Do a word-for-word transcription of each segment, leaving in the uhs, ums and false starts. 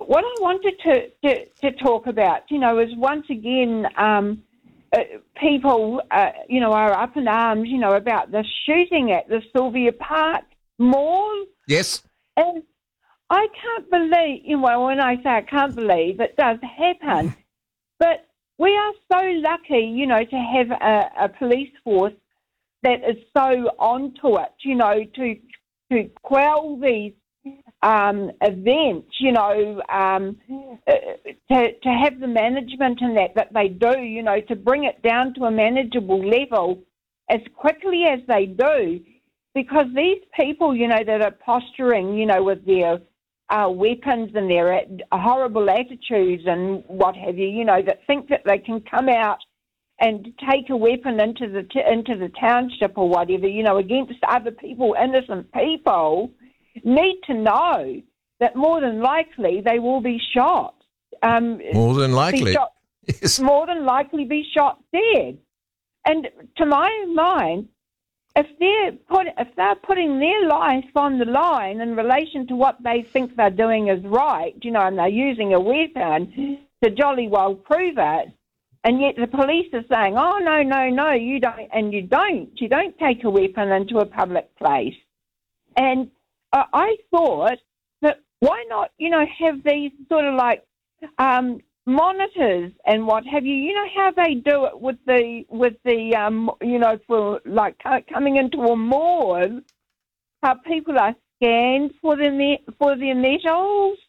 what I wanted to, to, to talk about, you know, is once again, um, uh, people, uh, you know, are up in arms, you know, about the shooting at the Sylvia Park Mall. Yes. And I can't believe, you know, when I say I can't believe, it does happen. But we are so lucky, you know, to have a, a police force that is so onto it, you know, to to quell these um, events, you know, um, uh, to to have the management in that that they do, you know, to bring it down to a manageable level as quickly as they do, because these people, you know, that are posturing, you know, with their uh, weapons and their horrible attitudes and what have you, you know, that think that they can come out and take a weapon into the t- into the township or whatever, you know, against other people, innocent people, need to know that more than likely they will be shot. Um, more than likely. Shot, yes. More than likely be shot dead. And to my mind, if they're put, if they're putting their life on the line in relation to what they think they're doing is right, you know, and they're using a weapon to jolly well prove it, and yet the police are saying, oh, no, no, no, you don't, and you don't. You don't take a weapon into a public place. And uh, I thought that why not, you know, have these sort of like um, monitors and what have you. You know how they do it with the, with the um, you know, for like coming into a mall, how people are scanned for their, me- for their metals.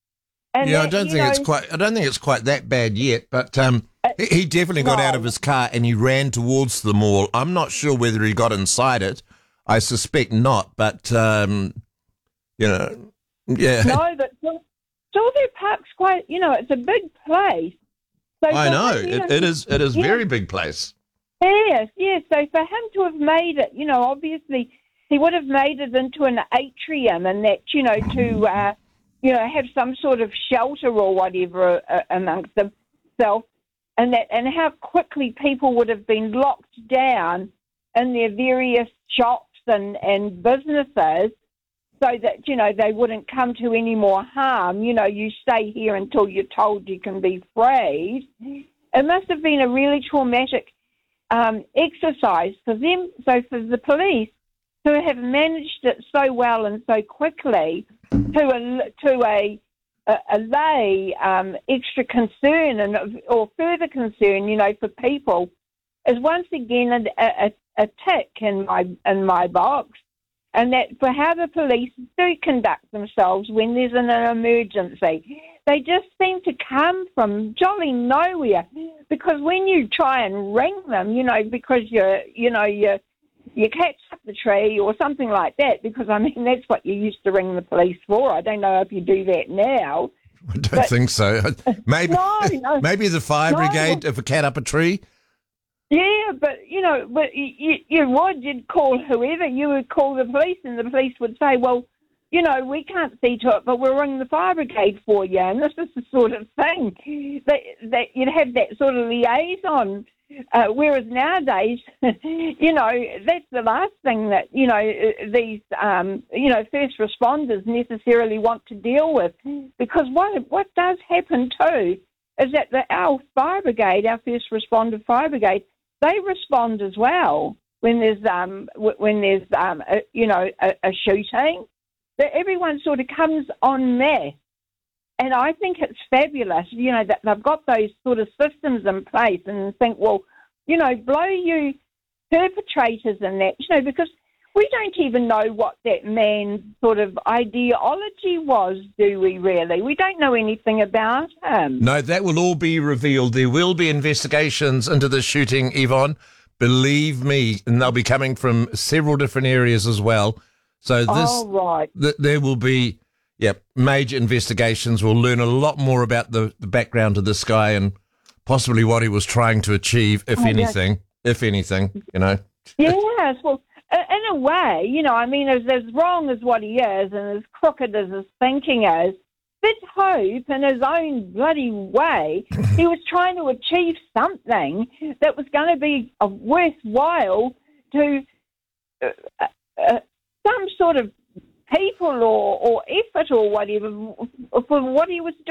And yeah, that, I don't think know, it's quite. I don't think it's quite that bad yet. But um, he, he definitely got no. out of his car and he ran towards the mall. I'm not sure whether he got inside it. I suspect not. But um, you know, yeah. No, but Sylvia Park's quite. You know, it's a big place. So I know him, it, know, it is. It is yeah. very big place. Yes, yes. So for him to have made it, you know, obviously he would have made it into an atrium, and that, you know, to. Uh, you know, have some sort of shelter or whatever uh, amongst themselves, and that, and how quickly people would have been locked down in their various shops and, and businesses, so that, you know, they wouldn't come to any more harm. You know, you stay here until you're told you can be freed. It must have been a really traumatic um, exercise for them. So for the police to have managed it so well and so quickly, to a, to a, a allay um, extra concern and or further concern, you know, for people, is once again a, a, a tick in my in my box, and that for how the police do conduct themselves when there's an, an emergency, they just seem to come from jolly nowhere. Because when you try and ring them, you know, because you're, you know, you're you catch up the tree or something like that, because, I mean, that's what you used to ring the police for. I don't know if you do that now. I don't but, think so. Maybe no, no, maybe the fire no. brigade if a cat up a tree. Yeah, but, you know, but you, you would, you'd call whoever. You would call the police, and the police would say, well, you know, we can't see to it, but we'll ring the fire brigade for you. And this is the sort of thing that, that you'd have that sort of liaison. Uh, whereas nowadays, you know, that's the last thing that, you know, these, um, you know, first responders necessarily want to deal with. Because what what does happen too is that the, our fire brigade, our first responder fire brigade, they respond as well when there's, um, when there's, um, a, you know, a, a shooting. That everyone sort of comes en masse. And I think it's fabulous, you know, that they've got those sort of systems in place, and think, well, you know, blow you perpetrators and that, you know, because we don't even know what that man's sort of ideology was, do we really? We don't know anything about him. No, that will all be revealed. There will be investigations into the shooting, Yvonne. Believe me, and they'll be coming from several different areas as well. So this, oh, right. th- there will be... Yeah, major investigations. We'll learn a lot more about the, the background of this guy and possibly what he was trying to achieve, if oh, anything, yes. if anything, you know. Yes, well, in a way, you know, I mean, as, as wrong as what he is and as crooked as his thinking is, Sid Hope, in his own bloody way, he was trying to achieve something that was going to be a worthwhile to uh, uh, some sort of people or, or effort or whatever for what he was doing.